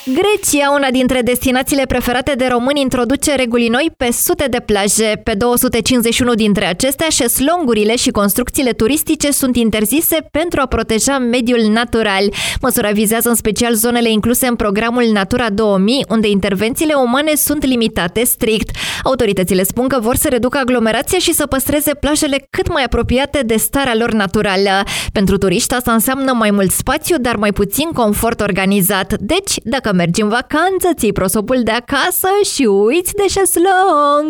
Grecia, una dintre destinațiile preferate de români, introduce reguli noi pe sute de plaje. Pe 251 dintre acestea, șeslongurile și construcțiile turistice sunt interzise pentru a proteja mediul natural. Măsura vizează în special zonele incluse în programul Natura 2000, unde intervențiile umane sunt limitate strict. Autoritățile spun că vor să reducă aglomerația și să păstreze plajele cât mai apropiate de starea lor naturală. Pentru turiști asta înseamnă mai mult spațiu, dar mai puțin confort organizat. Deci, dacă mergi în vacanță, ții prosopul de acasă și uiți de șeslong!